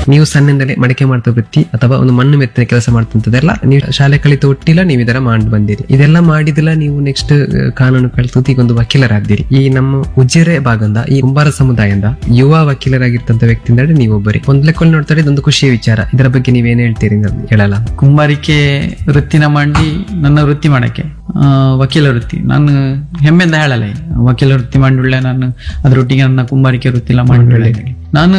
ನೀವು ಸಣ್ಣಿಂದಲೇ ಮಡಿಕೆ ಮಾಡ್ತಾ ವೃತ್ತಿ ಅಥವಾ ಒಂದು ಮಣ್ಣು ಮೆತ್ತಿನ ಕೆಲಸ ಮಾಡ್ತಂತದೆಲ್ಲ ನೀವು ಶಾಲೆ ಕಲಿತ ಒಟ್ಟಿಲ್ಲ ನೀವು ಇದರ ಮಾಡಿ ಬಂದಿರಿ. ಇದೆಲ್ಲ ಮಾಡಿದಿಲ್ಲ ನೀವು ನೆಕ್ಸ್ಟ್ ಕಾನೂನು ಕಲಿತು ಈಗ ಒಂದು ವಕೀಲರಾಗ್ದಿರಿ. ಈ ನಮ್ಮ ಉಜಿರೆ ಭಾಗದ ಈ ಕುಂಬಾರ ಸಮುದಾಯದ ಯುವ ವಕೀಲರಾಗಿರ್ತಂತ ವ್ಯಕ್ತಿ ಅಂದ್ರೆ ನೀವೊಬ್ಬರಿ. ಒಂದ್ ಲೆಕ್ಕಲ್ಲಿ ನೋಡ್ತಾರೆ ಇದೊಂದು ಖುಷಿಯ ವಿಚಾರ. ಇದರ ಬಗ್ಗೆ ನೀವೇನ್ ಹೇಳ್ತೀರಿ ಹೇಳಲ್ಲ? ಕುಂಬಾರಿಕೆ ವೃತ್ತಿನ ಮಾಡಿ ನನ್ನ ವೃತ್ತಿ ಮಾಡಕ್ಕೆ ವಕೀಲ ವೃತ್ತಿ ನಾನು ಹೆಮ್ಮೆಯಿಂದ ಹೇಳಲ್ಲ. ವಕೀಲ ವೃತ್ತಿ ಮಾಡಿಳ್ಳೆ ನಾನು ಅದರೊಟ್ಟಿಗೆ ನನ್ನ ಕುಂಬಾರಿಕೆ ವೃತ್ತಿ ಎಲ್ಲ ಮಾಡಿಳ್ಳೆ. ನಾನು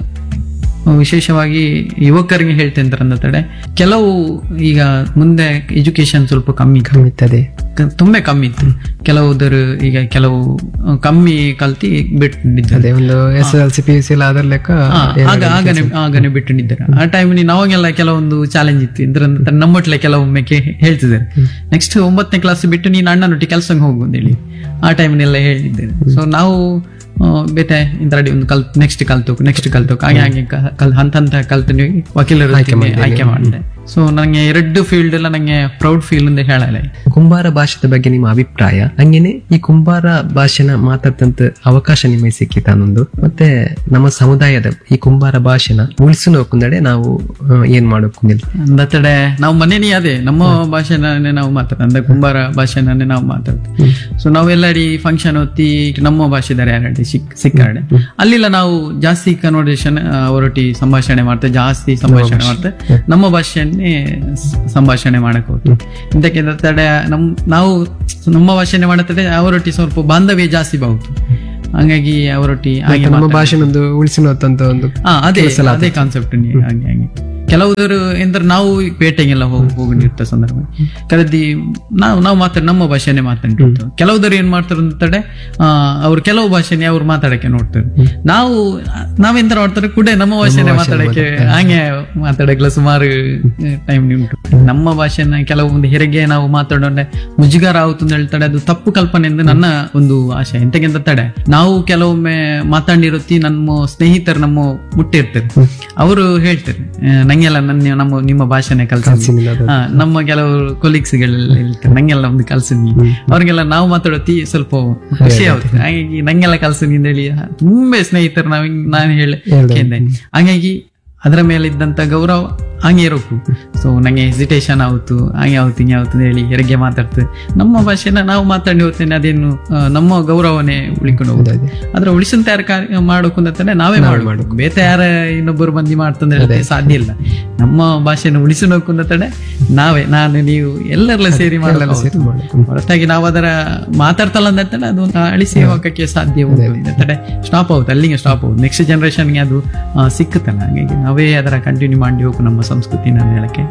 ವಿಶೇಷವಾಗಿ ಯುವಕರಿಗೆ ಹೇಳ್ತೇನೆ ತಡೆ ಕೆಲವು ಈಗ ಮುಂದೆ ಎಜುಕೇಶನ್ ಸ್ವಲ್ಪ ಕಮ್ಮಿ ಇರ್ತದೆ, ತುಂಬಾ ಕಮ್ಮಿ ಇತ್ತು. ಕೆಲವುದರು ಈಗ ಕೆಲವು ಕಮ್ಮಿ ಕಲ್ತಿ ಬಿಟ್ಟಿದ್ದಾರೆ. ಒಂದು SSLC PUC ಎಲ್ಲ ಅದರ ಲೆಕ್ಕ ಆಗನೆ ಬಿಟ್ಟಿದ್ದಾರೆ. ಆ ಟೈಮ್ನಿ ನಾವಾಗೆಲ್ಲ ಕೆಲವೊಂದು ಚಾಲೆಂಜ್ ಇತ್ತು. ಇದ್ರಂತ ನಮ್ಮೊಟ್ಲೆ ಕೆಲವೊಮ್ಮೆ ಹೇಳ್ತಿದ್ದಾರೆ ನೆಕ್ಸ್ಟ್ 9ನೇ ಕ್ಲಾಸ್ ಬಿಟ್ಟು ನೀನು ಅಣ್ಣನೊಟ್ಟಿಗೆ ಕೆಲಸಕ್ಕೆ ಹೋಗು ಅಂತ ಹೇಳಿ ಆ ಟೈಮ್ನೆಲ್ಲ ಹೇಳಿದ್ದೇನೆ. ಸೊ ನಾವು ಬೇತೆ ಇಂತರಡಿ ಒಂದು ನೆಕ್ಸ್ಟ್ ಕಲ್ತೋಕು ಹಾಗೆ ಹಂತ ಕಲ್ತು ವಕೀಲರು ಆಯ್ಕೆ ಮಾಡಿದೆ. ಸೊ ನಂಗೆ 2 ಫೀಲ್ಡ್ ಎಲ್ಲ ನಂಗೆ ಪ್ರೌಡ್ ಫೀಲ್ ಅಂತ ಹೇಳಲ್ಲ. ಕುಂಬಾರ ಭಾಷೆದ ಬಗ್ಗೆ ನಿಮ್ಮ ಅಭಿಪ್ರಾಯ, ಹಂಗೇನೆ ಈ ಕುಂಬಾರ ಭಾಷೆನ ಮಾತಾಡ್ತಂತ ಅವಕಾಶ ನಿಮಗೆ ಸಿಕ್ಕಿತ ಅನ್ನೊಂದು, ಮತ್ತೆ ನಮ್ಮ ಸಮುದಾಯದ ಈ ಕುಂಬಾರ ಭಾಷೆನ ಉಳಿಸು ನೋಕುಂದಡೆ ನಾವು ಏನ್ ಮಾಡೋಕುಂದಿಲ್ಲ ಅಂದತಡೆ ನಾವು ಮನೇನಿ ಅದೇ ನಮ್ಮ ಭಾಷೆನೇ ನಾವು ಮಾತಾಡ್ತೀವಿ. ಅಂದ್ರೆ ಕುಂಬಾರ ಭಾಷೆನೇ ನಾವು ಮಾತಾಡ್ತೀವಿ. ಸೊ ನಾವೆಲ್ಲಡಿ ಫಂಕ್ಷನ್ ಹೊತ್ತಿ ನಮ್ಮ ಭಾಷೆದಾರೆ ಯಾರಡಿ ಸಿಕ್ಕಾಡೆ ಅಲ್ಲಿಲ್ಲ ನಾವು ಜಾಸ್ತಿ ಕನ್ವರ್ಸೇಷನ್ ಅವರೊಟ್ಟಿ ಸಂಭಾಷಣೆ ಮಾಡ್ತೇವೆ, ಜಾಸ್ತಿ ಸಂಭಾಷಣೆ ಮಾಡ್ತೇವೆ, ನಮ್ಮ ಭಾಷೆಯನ್ನೇ ಸಂಭಾಷಣೆ ಮಾಡಕ್ ಹೋಗ್ತೀವಿ. ಇಂತಕ್ಕೆ ತಡೆ ನಾವು ನಮ್ಮ ಭಾಷೆನೆ ಮಾಡತ್ತದೆ ಅವರೊಟ್ಟಿ ಸ್ವಲ್ಪ ಬಾಂಧವ್ಯ ಜಾಸ್ತಿ ಬಾವುತು. ಹಂಗಾಗಿ ಅವರೊಟ್ಟಿ ನಮ್ಮ ಭಾಷೆ ಉಳಿಸಿನಂತ ಒಂದು ಅದೇ ಕಾನ್ಸೆಪ್ಟ್. ಹಾಗೆ ಕೆಲವರು ಎಂದ್ರೆ ನಾವು ಪೇಟೆಗೆಲ್ಲ ಹೋಗಿರ್ತ ಸಂದರ್ಭ ಕರೆದಿ ನಾವು ಮಾತಾಡಿ ನಮ್ಮ ಭಾಷೆನೆ ಮಾತಾಡಿರ್ತೀವಿ. ಕೆಲವರು ಏನ್ ಮಾಡ್ತಾರೆ ಅಂತಡೆ ಅವ್ರು ಕೆಲವು ಭಾಷೆನೆ ಅವ್ರು ಮಾತಾಡಕ್ಕೆ ನೋಡ್ತಾರೆ. ನಾವೆಂತ ಮಾಡ್ತಾರೆ ಕೂಡ ನಮ್ಮ ಭಾಷೆನೆ ಮಾತಾಡಕ್ಕೆ ಹಂಗೆ ಮಾತಾಡಕ್ಲ ಸುಮಾರು ಟೈಮ್ ಉಂಟು. ನಮ್ಮ ಭಾಷೆನ ಕೆಲವೊಂದು ಹೆರಿಗೆ ನಾವು ಮಾತಾಡೋಣ ಮುಜುಗಾರ ಆಗುತ್ತ ಅಂತ ಹೇಳ್ತಾರೆ. ಅದು ತಪ್ಪು ಕಲ್ಪನೆ ಎಂದು ನನ್ನ ಒಂದು ಆಶೆ. ಎಂತಕ್ಕೆಂತ ತಡೆ ನಾವು ಕೆಲವೊಮ್ಮೆ ಮಾತಾಡಿರುತ್ತಿ ನಮ್ಮ ಸ್ನೇಹಿತರು ನಮ್ಮ ಮುಟ್ಟಿರ್ತಾರೆ, ಅವರು ಹೇಳ್ತಾರೆ ನಂಗೆಲ್ಲ ನಿಮ್ಮ ಭಾಷೆನೆ ಕಲ್ಸಿ, ನಮ್ಮ ಕೆಲವರು ಕೊಲೀಗ್ಸ್ ಗಳೆಲ್ಲ ಹೇಳ್ತಾರೆ ನಂಗೆಲ್ಲ ಒಂದು ಕಲ್ಸಿನಿ, ಅವ್ರಿಗೆಲ್ಲ ನಾವು ಮಾತಾಡೋತಿ ಸ್ವಲ್ಪ ಖುಷಿ ಆಗುತ್ತೆ. ಹಾಗಾಗಿ ನಂಗೆಲ್ಲ ಕಲ್ಸಿನಿ ಅಂತ ಹೇಳಿ ತುಂಬಾ ಸ್ನೇಹಿತರು ನಾನು ಹೇಳಿದ್ದೆ. ಹಾಗಾಗಿ ಅದರ ಮೇಲೆ ಇದ್ದಂತ ಗೌರವ ಹಂಗೆ ಇರೋಕು. ಸೊ ನಂಗೆ ಹೆಸಿಟೇಷನ್ ಆಗುತ್ತು, ಹಂಗೆ ಆಗುತ್ತೆ ಹಿಂಗೆ ಆಗುತ್ತೆ ಹೇಳಿ ಹೆರಿಗೆ ಮಾತಾಡ್ತೇವೆ. ನಮ್ಮ ಭಾಷೆನ ನಾವು ಮಾತಾಡಿ ಹೋಗ್ತೇನೆ, ಅದೇನು ನಮ್ಮ ಗೌರವನೇ ಉಳಿಕೊಂಡು ಹೋಗುದು. ಅದ್ರ ಉಳಿಸಂತ ಯಾರು ಮಾಡೋಕಂದ್ರೆ ನಾವೇ ಮಾಡಬೇಕು. ಬೇತೆ ಯಾರ ಇನ್ನೊಬ್ಬರು ಮಂದಿ ಮಾಡ್ತಂದ್ರೆ ಸಾಧ್ಯ ಇಲ್ಲ. ನಮ್ಮ ಭಾಷೆನ ಉಳಿಸೋಕಂದ್ರೆ ನಾನು ನೀವು ಎಲ್ಲರೆಲ್ಲ ಸೇರಿ ಮಾಡಲ್ಲ. ಹೊರತಾಗಿ ನಾವು ಅದರ ಮಾತಾಡ್ತಲ್ಲ ಅಂತಾನೆ ಅದು ಅಳಿಸಿ ಹೋಗಕ್ಕೆ ಸಾಧ್ಯ ಉಂಟು. ಸ್ಟಾಪ್ ಆಗುತ್ತೆ, ಅಲ್ಲಿಗೆ ಸ್ಟಾಪ್ ಆಗುತ್ತೆ. ನೆಕ್ಸ್ಟ್ ಜನರೇಷನ್ಗೆ ಅದು ಸಿಕ್ಕುತ್ತಲ್ಲ. ಹಾಗಾಗಿ ನಾವೇ ಅದರ ಕಂಟಿನ್ಯೂ ಮಾಡಿ ಹೋಗು ನಮ್ಮ ಸಂಸ್ಕೃತಿ ನಾನು ಹೇಳಕ್ಕೆ